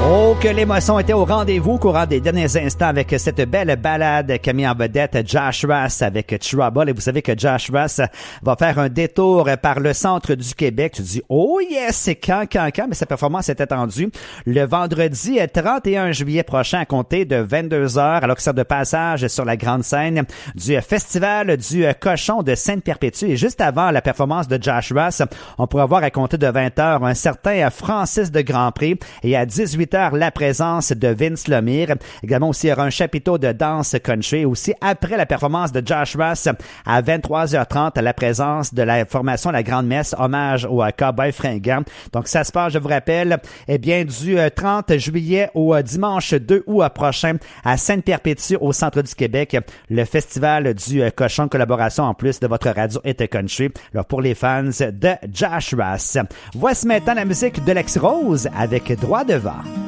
Oh, que l'émotion était au rendez-vous au courant des derniers instants avec cette belle balade qu'a mis en vedette Josh Ross avec Trouble. Et vous savez que Josh Ross va faire un détour par le centre du Québec. Tu dis, oh yes, c'est quand, mais sa performance est attendue le vendredi 31 juillet prochain à compter de 22h, alors que c'est de passage sur la grande scène du Festival du Cochon de Sainte-Perpétue. Et juste avant la performance de Josh Ross, on pourra voir à compter de 20h un certain Francis de Grandpré et à 18h la présence de Vince Lemire. Également aussi, il y aura un chapiteau de danse country. Aussi, après la performance de Josh Ross, à 23h30, la présence de la formation La Grande Messe, hommage au Cowboy fringant. Donc, ça se passe, je vous rappelle, du 30 juillet au dimanche 2 août prochain à Sainte-Perpétue, au centre du Québec, le festival du Cochon, collaboration en plus de votre radio Hit Country, alors pour les fans de Josh Ross. Voici maintenant la musique de Lex Rose avec Droit devant.